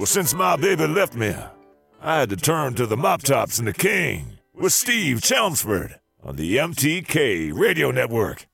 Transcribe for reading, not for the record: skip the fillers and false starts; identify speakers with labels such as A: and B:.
A: Well, since my baby left me, I had to turn to the Mop Tops and the King with Steve Chelmsford on the MTK Radio Network.